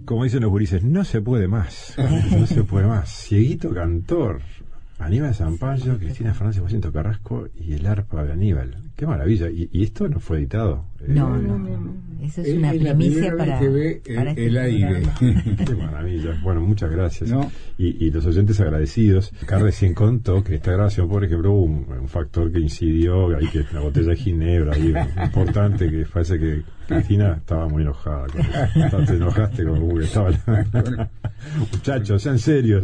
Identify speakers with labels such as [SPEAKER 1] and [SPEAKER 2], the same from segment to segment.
[SPEAKER 1] como dicen los gurises, no se puede más. No se puede más. Cieguito cantor. Aníbal Zampayo, Cristina Fernández, Jacinto Carrasco y el arpa de Aníbal. Qué maravilla. ¿Y esto no fue editado?
[SPEAKER 2] No. Eso es una primicia para
[SPEAKER 3] el aire.
[SPEAKER 1] Qué maravilla. Bueno, muchas gracias.
[SPEAKER 3] No.
[SPEAKER 1] Y los oyentes agradecidos. Acá recién contó que esta grabación, por ejemplo, hubo un factor que incidió, ahí que la botella de ginebra, ahí, importante, que parece que Cristina estaba muy enojada con eso. Te enojaste con que estaba muchachos, sean serios.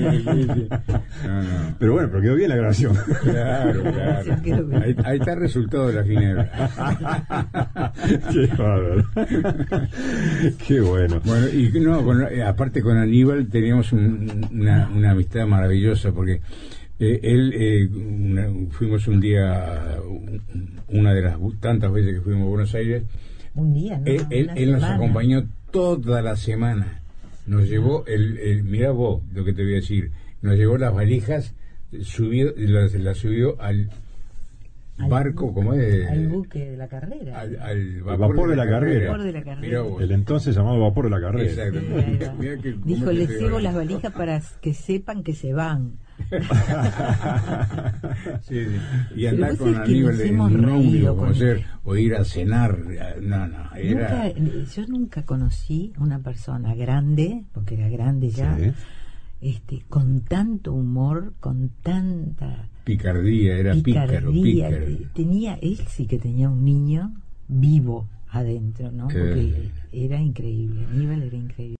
[SPEAKER 3] No.
[SPEAKER 1] Pero bueno, pero quedó bien la grabación.
[SPEAKER 3] Claro. Ahí está el resultado de la ginebra.
[SPEAKER 1] Qué bárbaro. Qué bueno.
[SPEAKER 3] Bueno, y aparte con Aníbal teníamos una amistad maravillosa, porque fuimos un día, una de las tantas veces que fuimos a Buenos Aires.
[SPEAKER 2] Un día, ¿no?
[SPEAKER 3] Él nos acompañó toda la semana. Nos llevó mirá vos lo que te voy a decir, nos llevó las valijas, las subió al barco, como es,
[SPEAKER 2] al buque de la carrera,
[SPEAKER 3] al
[SPEAKER 1] vapor de la carrera.
[SPEAKER 3] Mirá vos.
[SPEAKER 1] El entonces llamado vapor de la carrera.
[SPEAKER 3] Exacto.
[SPEAKER 2] Dijo, les llevo las valijas para que sepan que se van.
[SPEAKER 3] Sí. Y andar con Aníbal en un ómnibus, conocer o ir a cenar,
[SPEAKER 2] yo nunca conocí una persona grande, porque era grande ya, con tanto humor, con tanta
[SPEAKER 3] picardía, era pícaro.
[SPEAKER 2] Él sí que tenía un niño vivo adentro, ¿no? Porque era increíble, Aníbal era increíble.